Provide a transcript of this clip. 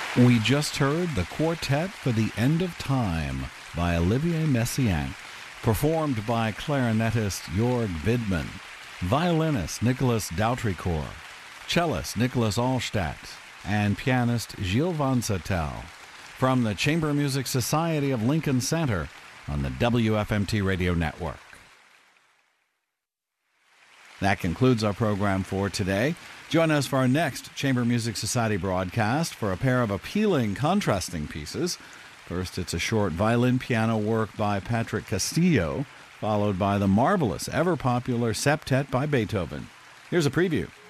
We just heard the Quartet for the End of Time by Olivier Messiaen, performed by clarinetist Jörg Widmann, violinist Nicolas Dautricourt, cellist Nicholas Allstadt, and pianist Gilles Van Zytel, from the Chamber Music Society of Lincoln Center on the WFMT Radio Network. That concludes our program for today. Join us for our next Chamber Music Society broadcast for a pair of appealing contrasting pieces. First, it's a short violin-piano work by Patrick Castillo, followed by the marvelous, ever-popular Septet by Beethoven. Here's a preview